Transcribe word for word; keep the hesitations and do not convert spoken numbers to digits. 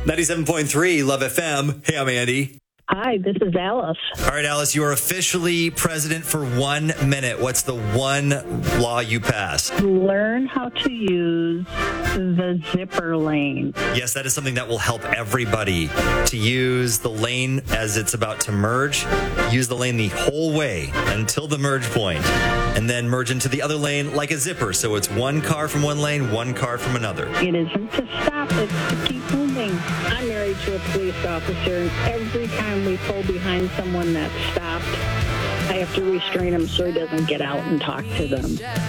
ninety-seven point three Love F M. Hey, I'm Andy. Hi, this is Alice. All right, Alice, you are officially president for one minute. What's the one law you passed? Learn how to use the zipper lane. Yes, that is something that will help everybody to use the lane as it's about to merge. Use the lane the whole way until the merge point, and then merge into the other lane like a zipper. So it's one car from one lane, one car from another. It isn't to stop, it's to keep moving. I'm married to a police officer, and every time we pull behind someone that's stopped, I have to restrain him so he doesn't get out and talk to them.